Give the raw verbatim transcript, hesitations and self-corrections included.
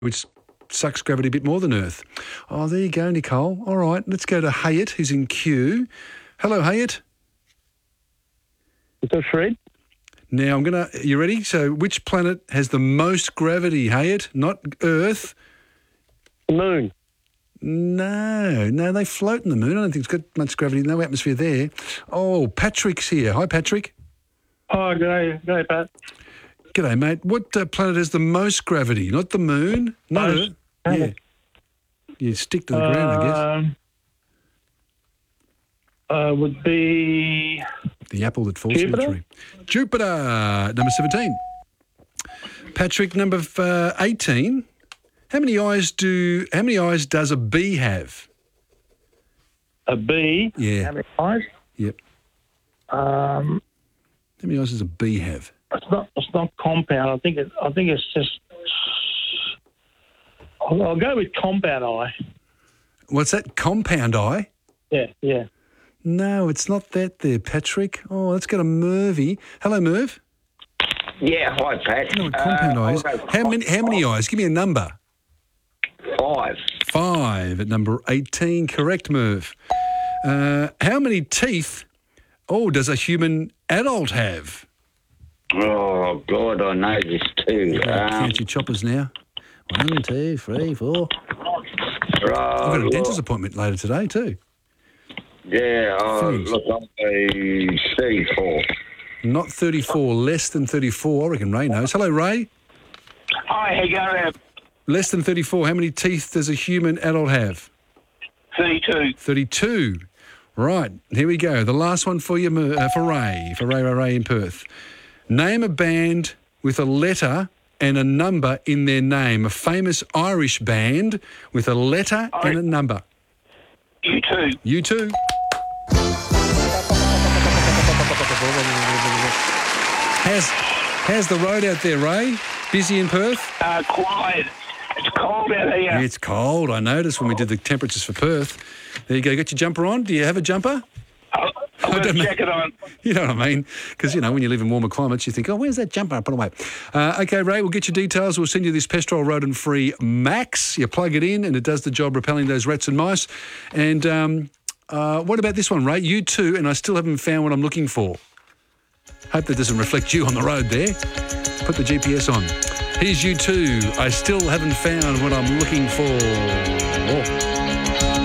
which sucks gravity a bit more than Earth. Oh, there you go, Nicole. All right, let's go to Hayat, who's in Kew. Hello, Hayat. Is that Fred? Now, I'm going to... You ready? So, which planet has the most gravity, Hayat? Not Earth. Moon. No, no, they float in the moon. I don't think it's got much gravity, no atmosphere there. Oh, Patrick's here. Hi, Patrick. Oh, g'day, g'day, Pat. G'day, mate. What uh, planet has the most gravity? Not the moon? Not Most. Earth? Yeah. You stick to the ground, I guess. Um, uh, would be The apple that falls from the Jupiter? tree. Jupiter, number seventeen. Patrick, number uh, eighteen. How many eyes do? How many eyes does a bee have? a bee. Yeah. How many eyes? Yep. Um, How many eyes does a bee have? it's not. It's not compound. I think. It, I think it's just. I'll, I'll go with compound eye. What's that? Compound eye? Yeah, yeah. No, it's not that there, Patrick. Oh, let's go to Mervy. Hello, Merv. Yeah, hi, Pat. No, compound Uh, eyes. I'll go How many? How many eyes? Give me a number. Five. Five at number eighteen. Correct, Merv. Uh, how many teeth? Oh, does a human adult have? Oh, God, I know this too. Uh, Um, count your choppers now. One, two, three, four. I've got right, a look, dentist appointment later today too. yeah, oh, Thanks. look, I'm a thirty-four. Not thirty-four, less than thirty-four. I reckon Ray knows. Hello, Ray. Hi, how you going? Less than thirty-four. How many teeth does a human adult have? thirty-two. thirty-two. Right, here we go. The last one for you, Mer- uh, for Ray, for Ray Ray Ray in Perth. Name a band with a letter and a number in their name. A famous Irish band with a letter and a number. You too. You too. How's, how's the road out there, Ray? Busy in Perth? Uh, quiet. It's cold out here. It's cold, I noticed when we did the temperatures for Perth. There you go. Got your jumper on? Do you have a jumper? I've got a don't know. jacket on. You know what I mean? Because, you know, when you live in warmer climates, you think, oh, where's that jumper? I put it away. Uh, okay, Ray, we'll get your details. We'll send you this Pestrol Rodent-Free Max. You plug it in and it does the job repelling those rats and mice. And um, uh, what about this one, Ray? You too, and I still haven't found what I'm looking for. Hope that doesn't reflect you on the road there. Put the G P S on. Here's you too. I still haven't found what I'm looking for. Oh.